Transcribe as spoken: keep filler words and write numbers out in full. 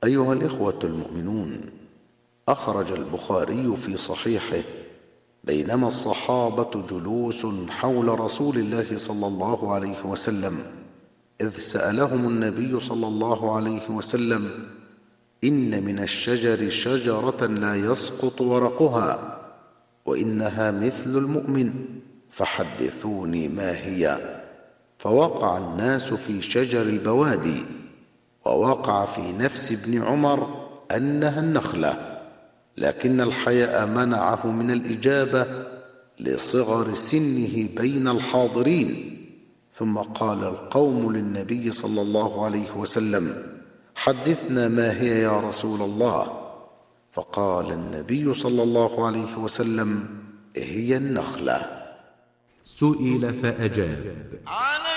أيها الإخوة المؤمنون، أخرج البخاري في صحيحه: بينما الصحابة جلوس حول رسول الله صلى الله عليه وسلم إذ سألهم النبي صلى الله عليه وسلم: إن من الشجر شجرة لا يسقط ورقها وإنها مثل المؤمن، فحدثوني ما هي؟ فوقع الناس في شجر البوادي، ووقع في نفس ابن عمر أنها النخلة، لكن الحياء منعه من الإجابة لصغر سنه بين الحاضرين. ثم قال القوم للنبي صلى الله عليه وسلم: حدثنا ما هي يا رسول الله؟ فقال النبي صلى الله عليه وسلم: هي النخلة. سئل فأجاب: